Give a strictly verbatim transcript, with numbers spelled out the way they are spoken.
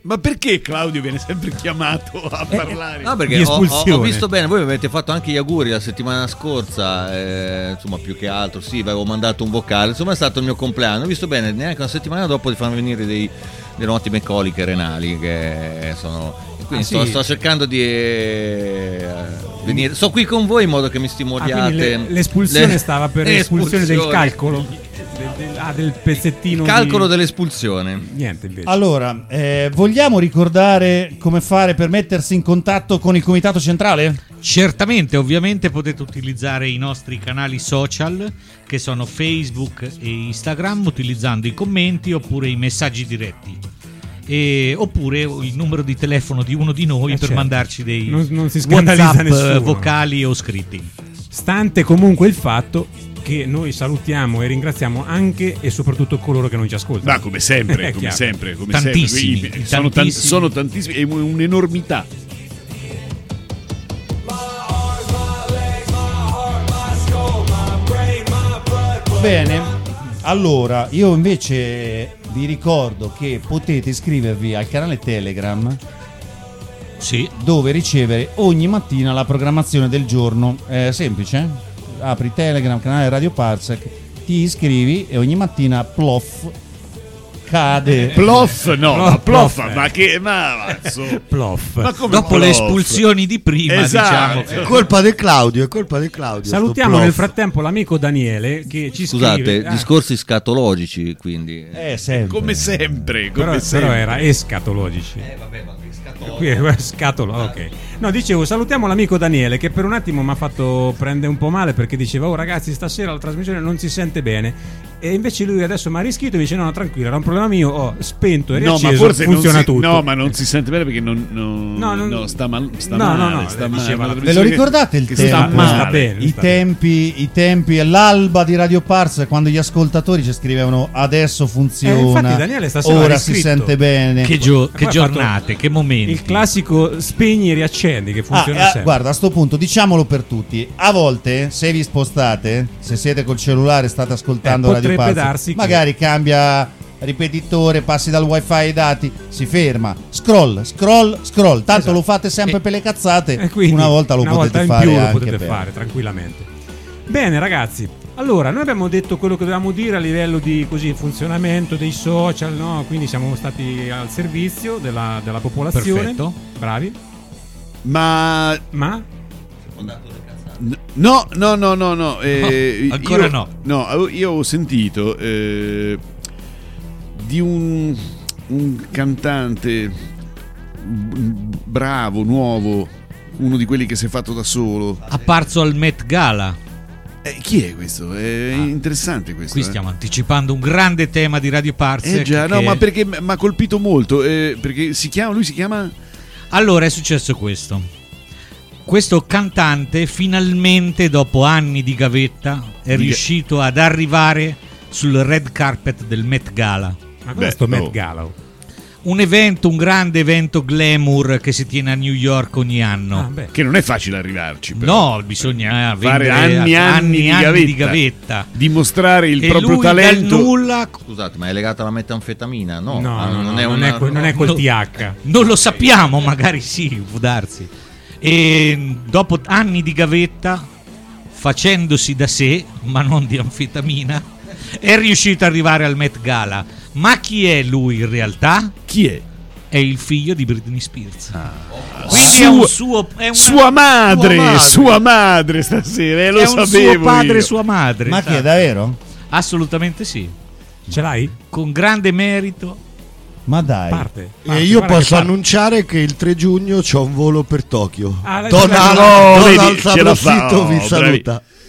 Ma perché Claudio viene sempre chiamato a parlare? No, perché ho, ho, ho visto bene, voi avete fatto anche gli auguri la settimana scorsa, eh, insomma più che altro, sì, avevo mandato un vocale, insomma è stato il mio compleanno, ho visto bene neanche una settimana dopo di farmi venire dei, delle ottime coliche renali che sono... Quindi ah, sto, sì. sto cercando di eh, venire, sto qui con voi in modo che mi stimoliate. Ah, le, l'espulsione le, stava per l'espulsione del calcolo. Del, del, ah, del pezzettino. Il calcolo di... dell'espulsione. Niente invece. Allora, eh, vogliamo ricordare come fare per mettersi in contatto con il Comitato Centrale? Certamente, ovviamente potete utilizzare i nostri canali social che sono Facebook e Instagram utilizzando i commenti oppure i messaggi diretti. E, oppure il numero di telefono di uno di noi eh per certo. mandarci dei non, non si WhatsApp nessuno. vocali o scritti. Stante comunque il fatto che noi salutiamo e ringraziamo anche e soprattutto coloro che non ci ascoltano. Ma come sempre, come sempre, come tantissimi, sempre. tantissimi. Sono, tan- sono tantissimi, è un'enormità. Bene. Allora, io invece vi ricordo che potete iscrivervi al canale Telegram, sì, dove ricevere ogni mattina la programmazione del giorno. È semplice, apri Telegram, canale Radio Parsec, ti iscrivi e ogni mattina plof cade. Plof no, plof, ma plof, plof, ma che ma plof. Ma come dopo plof? le espulsioni di prima, esatto. diciamo. È colpa di Claudio, è colpa di Claudio. Salutiamo nel frattempo l'amico Daniele che ci Scusate, scrive. discorsi scatologici, quindi. Eh, sempre. Come sempre, come però, sempre. però era escatologici. Eh vabbè, ma Qui è scatolo, ok. No, dicevo, salutiamo l'amico Daniele che per un attimo mi ha fatto prendere un po' male perché diceva: "Oh ragazzi, stasera la trasmissione non si sente bene". E invece lui adesso mi ha riscritto e dice: "No, no, tranquillo, era un problema mio, ho spento e riacceso, no, ma forse funziona non si, tutto". No, ma non si sente bene perché non, non, no, non, no, sta, mal, sta no, male, no, no, sta diceva, male. Ve lo ricordate il tempo? Sta male. Sta I bene, sta tempi, i tempi all'alba di Radio Pars, quando gli ascoltatori ci scrivevano adesso funziona, eh, infatti Daniele stasera ora si sente bene. Che, gio- che Poi giornate, che momenti. Il classico spegni e riaccendi che funziona ah, eh, sempre. Guarda, a sto punto diciamolo per tutti. A volte, se vi spostate, se siete col cellulare, state ascoltando eh, Radio potrebbe Pars, darsi magari che... cambia ripetitore, passi dal wifi ai dati, si ferma, scroll, scroll, scroll. Tanto esatto. lo fate sempre e, per le cazzate. E quindi una volta lo una potete volta fare in più lo anche potete per... fare tranquillamente. Bene ragazzi, allora noi abbiamo detto quello che dovevamo dire a livello di così funzionamento dei social, no? Quindi siamo stati al servizio della, della popolazione. Perfetto. Bravi. Ma Ma no, no, no, no, no, eh, no ancora io, no. No, io ho sentito eh, di un, un cantante bravo, nuovo, uno di quelli che si è fatto da solo. Apparso al Met Gala. Eh, chi è questo? È ah, interessante questo. Qui eh. stiamo anticipando un grande tema di Radio Parsec. Eh già, che... no, ma perché mi ha colpito molto, eh, perché si chiama, lui si chiama... Allora è successo questo. Questo cantante finalmente dopo anni di gavetta è di riuscito ad arrivare sul red carpet del Met Gala. Ma questo Met Gala? Un evento, un grande evento glamour che si tiene a New York ogni anno. Ah, beh. Che non è facile arrivarci, però. No, bisogna fare vendere anni, anni, anni, di, anni gavetta, di gavetta. Dimostrare il e proprio lui talento. Dal nulla... Scusate, ma è legata alla metanfetamina? No, No, ah, no, no, non, è non, una... è quel, non è quel no, T H. Non lo sappiamo, magari sì, può darsi. E dopo anni di gavetta, facendosi da sé, ma non di anfetamina, è riuscito ad arrivare al Met Gala. Ma chi è lui in realtà? Chi è? È il figlio di Britney Spears. Ah. Quindi Su- è un suo è una, sua, madre, sua madre, sua madre stasera, eh, lo è un sapevo suo padre io. e sua madre. Ma che è davvero? Assolutamente sì. Ce l'hai? Con grande merito. Ma dai. Parte. parte E io guarda posso che parte. annunciare che il tre giugno c'ho un volo per Tokyo. Ah, Donald, Oh, Donald vedi, ce la fa. Sabrosito vi Oh, saluta.